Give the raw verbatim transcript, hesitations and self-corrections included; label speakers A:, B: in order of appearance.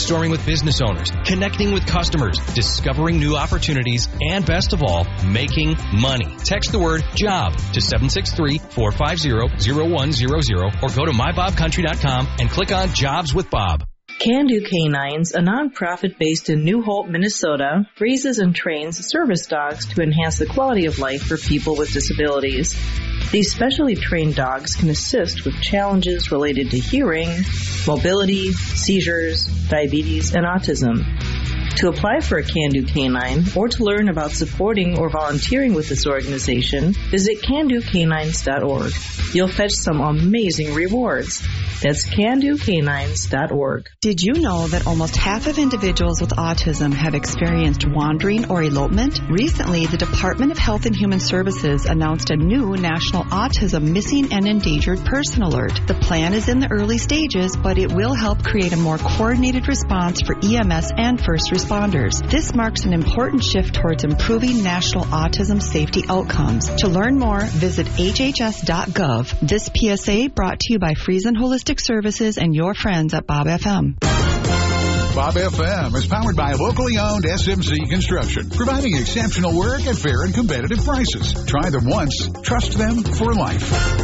A: brainstorming with business owners, connecting with customers, discovering new opportunities, and best of all, making money. Text the word JOB to seven six three, four five zero, zero one zero zero or go to my bob country dot com and click on Jobs with Bob.
B: Can Do Canines, a nonprofit based in New Hope, Minnesota, raises and trains service dogs to enhance the quality of life for people with disabilities. These specially trained dogs can assist with challenges related to hearing, mobility, seizures, diabetes, and autism. To apply for a Can Do Canine or to learn about supporting or volunteering with this organization, visit can do canines dot org. You'll fetch some amazing rewards. That's can do canines dot org.
C: Did you know that almost half of individuals with autism have experienced wandering or elopement? Recently, the Department of Health and Human Services announced a new National Autism Missing and Endangered Person Alert. The plan is in the early stages, but it will help create a more coordinated response for E M S and first responders. This marks an important shift towards improving national autism safety outcomes. To learn more, visit H H S dot gov. This P S A brought to you by Friesen Holistic Services and your friends at Bob F M.
D: Bob F M is powered by locally owned S M C Construction, providing exceptional work at fair and competitive prices. Try them once, trust them for life.